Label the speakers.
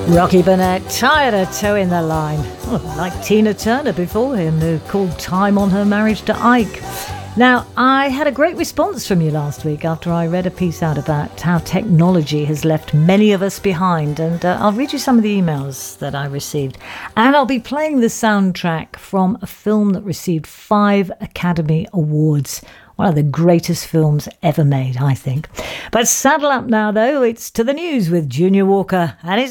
Speaker 1: Rocky Burnett, tired of towing the line. Well, like Tina Turner before him, who called time on her marriage to Ike. Now, I had a great response from you last week after I read a piece out about how technology has left many of us behind, and I'll read you some of the emails that I received. And I'll be playing the soundtrack from a film that received 5 Academy Awards. One of the greatest films ever made, I think. But saddle up now, though. It's To the News with Junior Walker and his